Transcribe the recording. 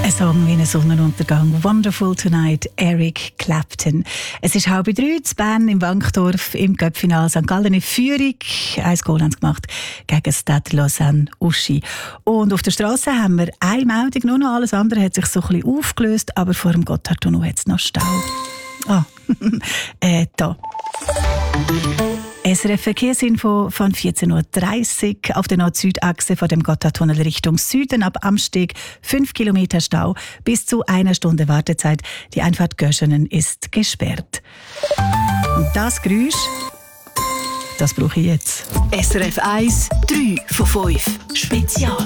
Ein Song wie ein Sonnenuntergang. Wonderful Tonight, Eric Clapton. Es ist 2:30 in Bern im Wankdorf im Cup-Final St. Gallen in Führung. 1 Goal haben sie gemacht gegen Stade Lausanne-Uschi. Und auf der Straße haben wir eine Meldung, nur noch alles andere hat sich so ein bisschen aufgelöst, aber vor dem Gotthardtunnel hat es noch Stau. Da. SRF Verkehrsinfo von 14.30 Uhr auf der Nord-Süd-Achse von dem Gotthardtunnel Richtung Süden ab Amsteg 5 Kilometer Stau bis zu 1 Stunde Wartezeit. Die Einfahrt Göschenen ist gesperrt. Und das Geräusch, das brauche ich jetzt. SRF 1, 3 von 5. Spezial.